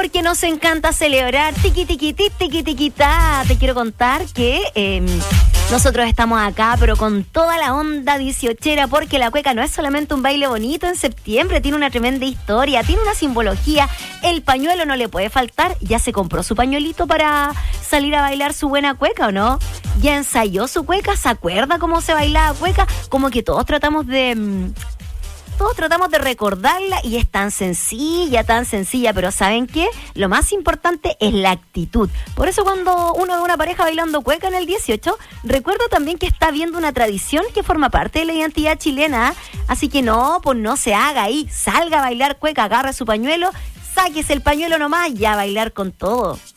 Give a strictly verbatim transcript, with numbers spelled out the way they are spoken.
porque nos encanta celebrar. Tiqui, tiqui, ti, tiqui, tiqui, ta. Te quiero contar que eh, nosotros estamos acá, pero con toda la onda dieciochera, porque la cueca no es solamente un baile bonito en septiembre, tiene una tremenda historia, tiene una simbología. El pañuelo no le puede faltar. ¿Ya se compró su pañuelito para salir a bailar su buena cueca o no? ¿Ya ensayó su cueca? ¿Se acuerda cómo se bailaba cueca? Como que todos tratamos de... Todos tratamos de recordarla y es tan sencilla, tan sencilla, pero ¿saben qué? Lo más importante es la actitud. Por eso cuando uno ve una pareja bailando cueca en el dieciocho, recuerda también que está viendo una tradición que forma parte de la identidad chilena. Así que no, pues no se haga ahí, salga a bailar cueca, agarre su pañuelo, sáquese el pañuelo nomás y a bailar con todo.